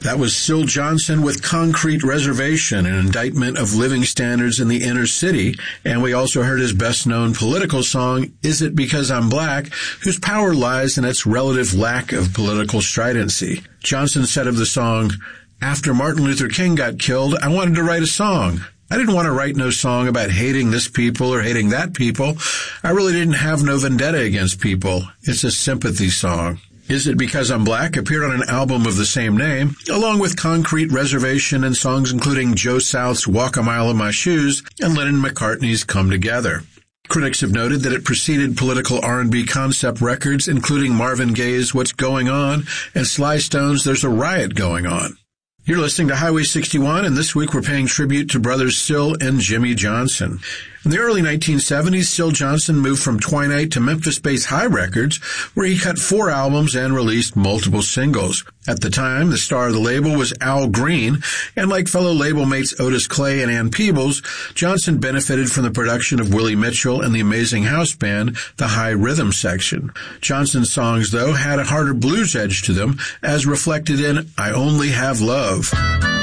That was Syl Johnson with Concrete Reservation, an indictment of living standards in the inner city. And we also heard his best-known political song, Is It Because I'm Black?, whose power lies in its relative lack of political stridency. Johnson said of the song, "After Martin Luther King got killed, I wanted to write a song. I didn't want to write no song about hating this people or hating that people. I really didn't have no vendetta against people. It's a sympathy song." Is It Because I'm Black appeared on an album of the same name, along with Concrete Reservation and songs including Joe South's Walk a Mile in My Shoes and Lennon McCartney's Come Together. Critics have noted that it preceded political R&B concept records, including Marvin Gaye's What's Going On and Sly Stone's There's a Riot Going On. You're listening to Highway 61, and this week we're paying tribute to brothers Syl and Jimmy Johnson. In the early 1970s, Syl Johnson moved from Twinite to Memphis-based High Records, where he cut 4 albums and released multiple singles. At the time, the star of the label was Al Green, and like fellow label mates Otis Clay and Ann Peebles, Johnson benefited from the production of Willie Mitchell and the amazing house band, the High Rhythm Section. Johnson's songs, though, had a harder blues edge to them, as reflected in I Only Have Love.